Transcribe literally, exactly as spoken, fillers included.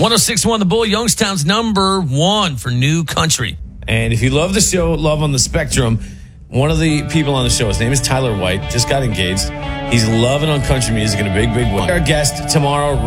one oh six point one The Bull, Youngstown's number one for new country. And if you love the show, Love on the Spectrum, one of the people on the show, his name is Tyler White, just got engaged. He's loving on country music in a big, big way. Our guest tomorrow,